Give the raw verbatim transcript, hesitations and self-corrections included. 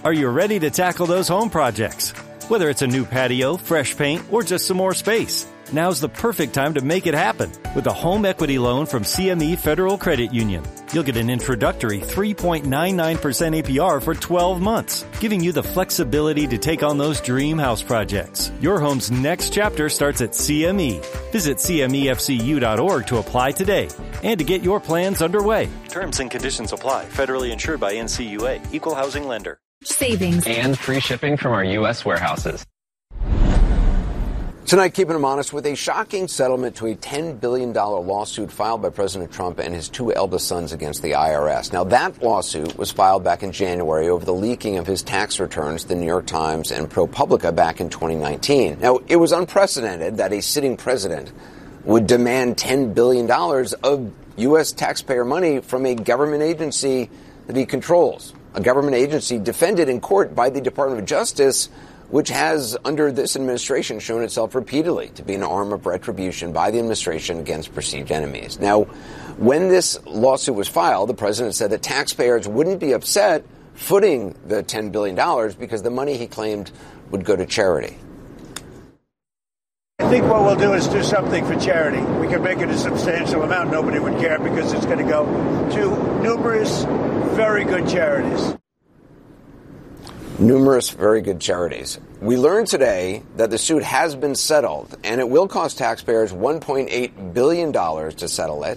Are you ready to tackle those home projects? Whether it's a new patio, fresh paint, or just some more space, now's the perfect time to make it happen with a home equity loan from C M E Federal Credit Union. You'll get an introductory three point nine nine percent A P R for twelve months, giving you the flexibility to take on those dream house projects. Your home's next chapter starts at C M E. Visit C M E F C U dot org to apply today and to get your plans underway. Terms and conditions apply. Federally insured by N C U A. Equal housing lender. Savings. And free shipping from our U S warehouses. Tonight, keeping them honest with a shocking settlement to a ten billion dollars lawsuit filed by President Trump and his two eldest sons against the I R S. Now, that lawsuit was filed back in January over the leaking of his tax returns to the New York Times and ProPublica back in twenty nineteen. Now, it was unprecedented that a sitting president would demand ten billion dollars of U S taxpayer money from a government agency that he controls, a government agency defended in court by the Department of Justice, which has, under this administration, shown itself repeatedly to be an arm of retribution by the administration against perceived enemies. Now, when this lawsuit was filed, the president said that taxpayers wouldn't be upset footing the ten billion dollars because the money, he claimed, would go to charity. I think what we'll do is do something for charity. We can make it a substantial amount. Nobody would care because it's going to go to numerous very good charities. Numerous very good charities. We learned today that the suit has been settled, and it will cost taxpayers one point eight billion dollars to settle it.